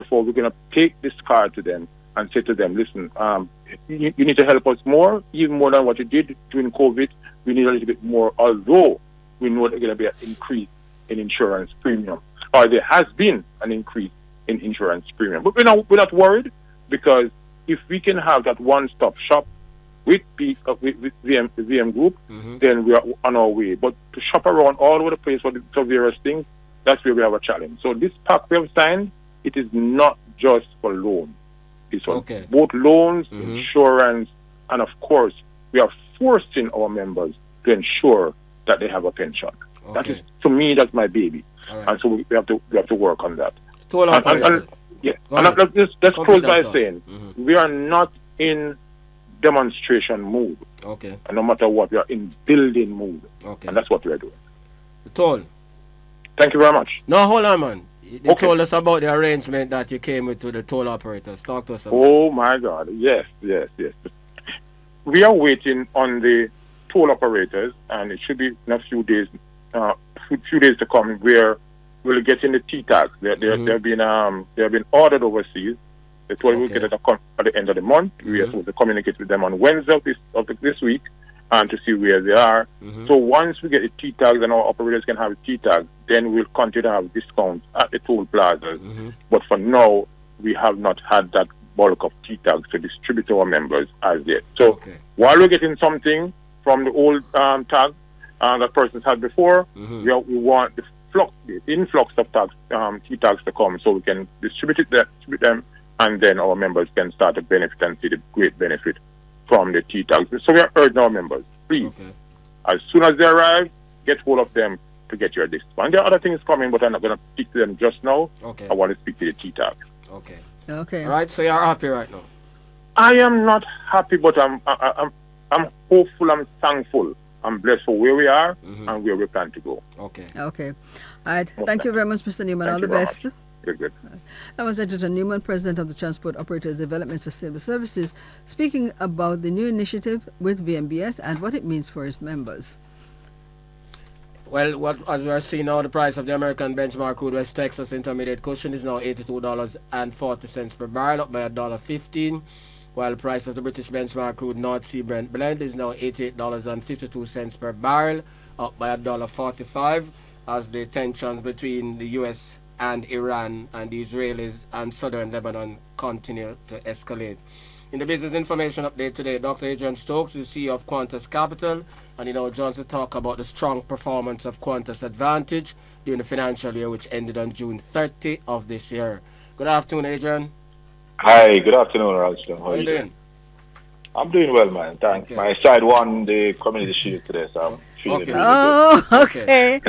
Therefore, we're going to take this card to them and say to them, listen, you need to help us more, even more than what you did during COVID. We need a little bit more, although we know there's going to be an increase in insurance premium, or there has been an increase in insurance premium. But we're not worried, because if we can have that one-stop shop with VM Group, then we are on our way. But to shop around all over the place for various things, that's where we have a challenge. So this pact we have signed, it is not just for loans. It's for both loans, insurance, and of course, we are forcing our members to ensure that they have a pension. That is, to me, that's my baby. Right. And so we have to work on that. Let's close by saying we are not in demonstration mode. And no matter what, we are in building mode. And that's what we are doing. Toll. Thank you very much. No, hold on, man. You told us about the arrangement that you came with to the toll operators. Talk to us about it. My God. Yes. We are waiting on the toll operators, and it should be in a few days to come, where we'll get in the T-tags. They've been ordered overseas. They told we'll get it at the end of the month. We are supposed to communicate with them on Wednesday of this week, and to see where they are. So once we get the T-tags and our operators can have T-tags, then we'll continue to have discounts at the toll plazas. But for now, we have not had that bulk of T-tags to distribute to our members as yet. So while we're getting something from the old tag that persons had before, we want the influx of T-tags to come, so we can distribute them, and then our members can start to benefit and see the great benefit from the T-tags. So we are urging our members, please, as soon as they arrive, get hold of them to get your discount. There are other things coming, but I'm not going to speak to them just now. I want to speak to the T-tags. Okay. All right, so you're happy right now? I am not happy, but I'm hopeful, I'm thankful. I'm blessed for where we are and where we plan to go. Okay. All right. Thank you very much, Mr. Newman. All the best. Good. That was Editor Newman, President of the Transport Operators Development Sustainable Services, speaking about the new initiative with VMBS and what it means for its members. Well, as we are seeing now, the price of the American benchmark crude West Texas Intermediate cushion is now $82.40 per barrel, up by $1.15, while the price of the British benchmark crude North Sea Brent blend is now $88.52 per barrel, up by $1.45, as the tensions between the U.S. and Iran and the Israelis and southern Lebanon continue to escalate. In the business information update today, Dr. Adrian Stokes, the CEO of Qantas Capital, and joins to talk about the strong performance of Qantas Advantage during the financial year, which ended on June 30 of this year. Good afternoon, Adrian. Hi, good afternoon, Ralston. How are you doing? I'm doing well, man. Thanks. My side won the Community Shield today, so I'm feeling really good. Okay.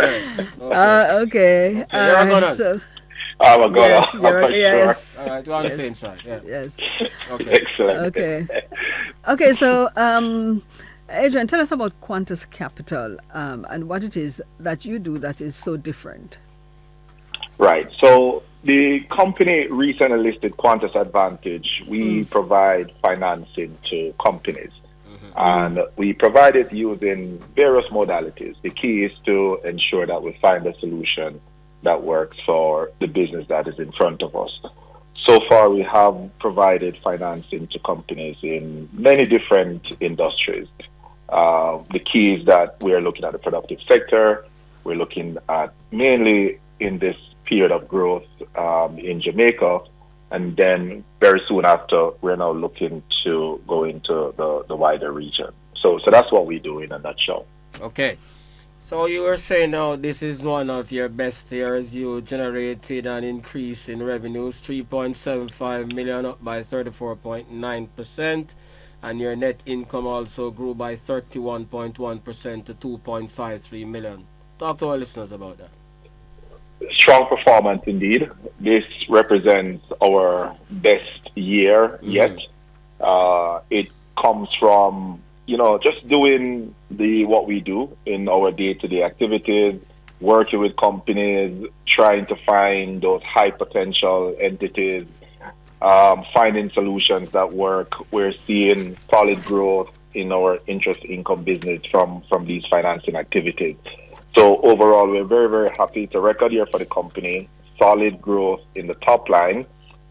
I'm a gunner. Yes. All right, we're on the same side. Yeah. Yes. Okay. Excellent. Okay, so Adrian, tell us about Qantas Capital and what it is that you do that is so different. Right. So the company recently listed Qantas Advantage. We provide financing to companies. And we provide it using various modalities. The key is to ensure that we find a solution that works for the business that is in front of us. So far, we have provided financing to companies in many different industries. The key is that we are looking at the productive sector. We're looking at mainly in this period of growth in Jamaica. And then very soon after, we're now looking to go into the wider region. So that's what we do in a nutshell. Okay. So you were saying now this is one of your best years. You generated an increase in revenues, 3.75 million, up by 34.9%. And your net income also grew by 31.1% to 2.53 million. Talk to our listeners about that. Strong performance indeed. This represents our best year yet. It comes from, just doing what we do in our day-to-day activities, working with companies, trying to find those high potential entities, finding solutions that work. We're seeing solid growth in our interest income business from these financing activities. So overall, we're very, very happy. It's a record year for the company. Solid growth in the top line.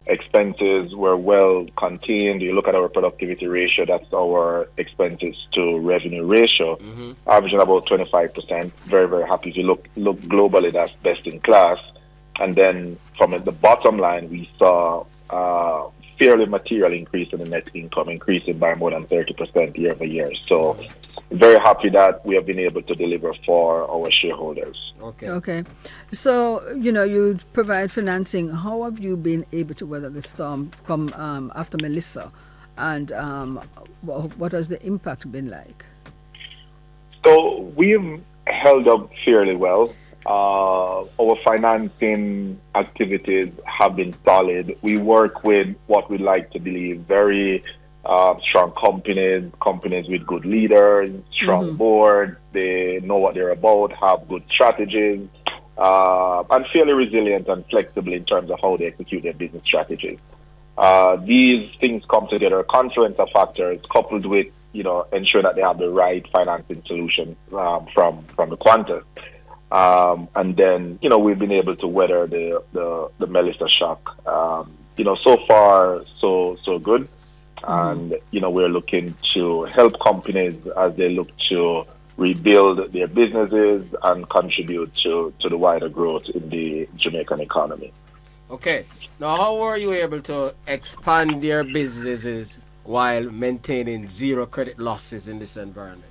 expenses were well contained. You look at our productivity ratio, that's our expenses to revenue ratio, averaging about 25%. Very, very happy. If you look globally, that's best in class. And then from the bottom line, we saw fairly material increase in the net income, increasing by more than 30% year over year. So very happy that we have been able to deliver for our shareholders. Okay. So, you provide financing. How have you been able to weather the storm come after Melissa? And what has the impact been like? So we've held up fairly well. Our financing activities have been solid. We work with what we like to believe very strong companies with good leaders, strong board. They know what they're about, have good strategies, and fairly resilient and flexible in terms of how they execute their business strategies. These things come together, a confluence of factors coupled with, ensure that they have the right financing solution from the Qantas. And then, we've been able to weather the Melissa shock. So far, so good. And, we're looking to help companies as they look to rebuild their businesses and contribute to the wider growth in the Jamaican economy. Okay. Now, how were you able to expand your businesses while maintaining zero credit losses in this environment?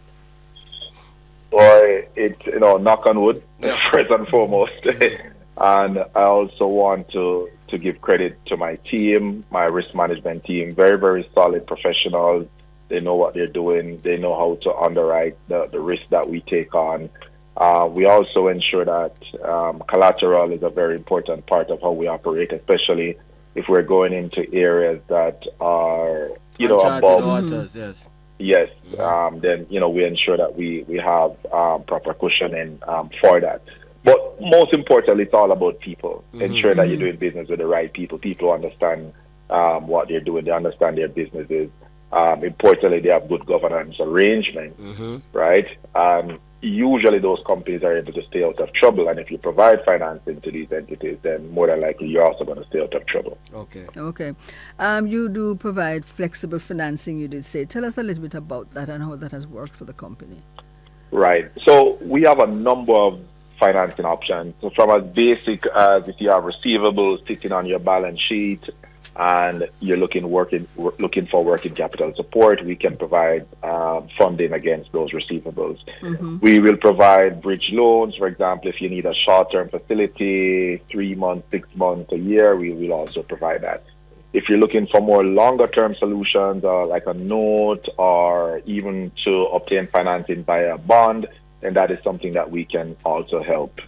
Boy, it's, knock on wood, first and foremost. And I also want to give credit to my team, my risk management team, very, very solid professionals. They know what they're doing. They know how to underwrite the risk that we take on. We also ensure that collateral is a very important part of how we operate, especially if we're going into areas that are, above waters, yes. Yes, then, we ensure that we have proper cushioning for that. But most importantly, it's all about people. Ensure that you're doing business with the right people. People understand what they're doing. They understand their businesses. Importantly, they have good governance arrangements, right? Usually those companies are able to stay out of trouble. And if you provide financing to these entities, then more than likely you're also going to stay out of trouble. Okay. You do provide flexible financing, you did say. Tell us a little bit about that and how that has worked for the company. Right. So we have a number of financing options. So from as basic as if you have receivables sitting on your balance sheet and you're looking for working capital support, we can provide funding against those receivables. We will provide bridge loans. For example, if you need a short-term facility, 3 months, 6 months, a year, we will also provide that. If you're looking for more longer-term solutions, like a note or even to obtain financing via a bond, then that is something that we can also help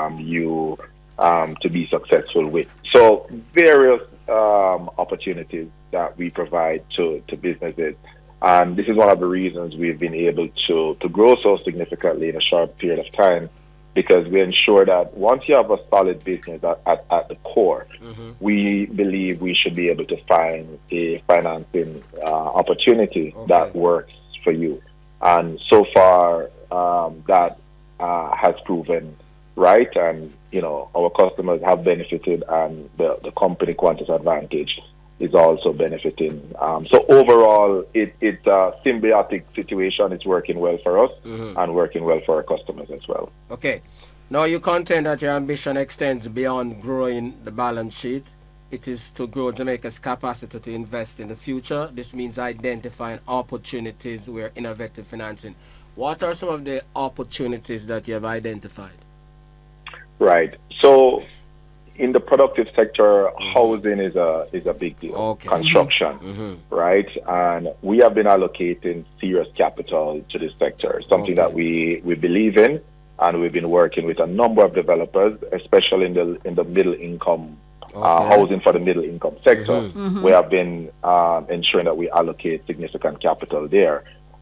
you to be successful with. So various opportunities that we provide to businesses. And this is one of the reasons we've been able to grow so significantly in a short period of time, because we ensure that once you have a solid business at the core, we believe we should be able to find a financing opportunity that works for you. And so far, that has proven right, and our customers have benefited, and the company Qantas Advantage is also benefiting. So overall, it's a symbiotic situation. It's working well for us and working well for our customers as well. Okay. Now you contend that your ambition extends beyond growing the balance sheet. It is to grow Jamaica's capacity to invest in the future. This means identifying opportunities where innovative financing. What are some of the opportunities that you have identified? Right. So in the productive sector, housing is a big deal. Construction, right? And we have been allocating serious capital to this sector, something that we believe in, and we've been working with a number of developers, especially in the middle income housing for the middle income sector. We have been ensuring that we allocate significant capital there.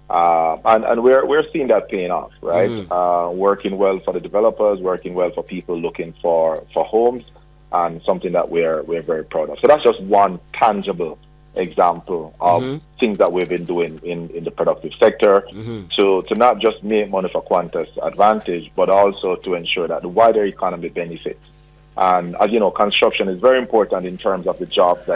And we're seeing that paying off, right? Working well for the developers, working well for people looking for homes, and something that we're very proud of. So that's just one tangible example of things that we've been doing in the productive sector to not just make money for Qantas Advantage, but also to ensure that the wider economy benefits And as you know, construction is very important in terms of the jobs that